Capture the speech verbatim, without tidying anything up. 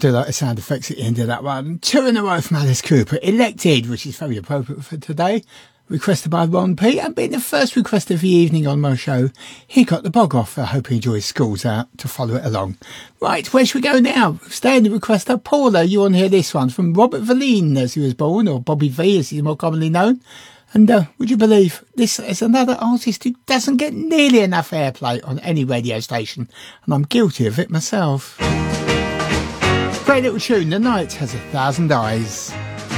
do like the sound effects at the end of that one. Two in a row from Alice Cooper. Elected, which is very appropriate for today. Requested by Ron P. And being the first request of the evening on my show, he got the bog off. I hope he enjoys schools out to follow it along. Right, where should we go now? Stay in the requester. Paula, you want to hear this one from Robert Verleen, as he was born, or Bobby V, as he's more commonly known. And uh, would you believe this is another artist who doesn't get nearly enough airplay on any radio station, and I'm guilty of it myself. Great little tune. The night has a thousand eyes.